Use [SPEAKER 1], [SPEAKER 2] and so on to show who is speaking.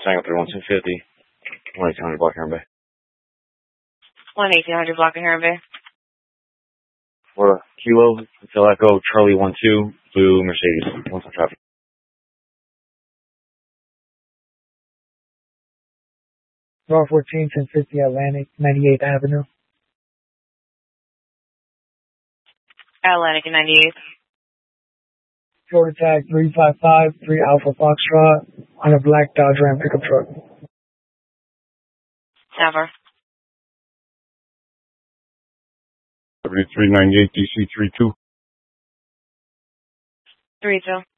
[SPEAKER 1] Tango 31250. 1800 block Heron Bay.
[SPEAKER 2] 1800 block of Heron Bay.
[SPEAKER 1] For Kilo, Hotel Echo, Charlie 12, Blue Mercedes. What's the traffic?
[SPEAKER 3] North 14, 1050 Atlantic, 98th Avenue.
[SPEAKER 2] Atlantic and 98th.
[SPEAKER 3] Florida tag 3553 Alpha Foxtrot on a black Dodge Ram pickup truck.
[SPEAKER 2] Never.
[SPEAKER 4] 7398 DC 32.
[SPEAKER 2] 32.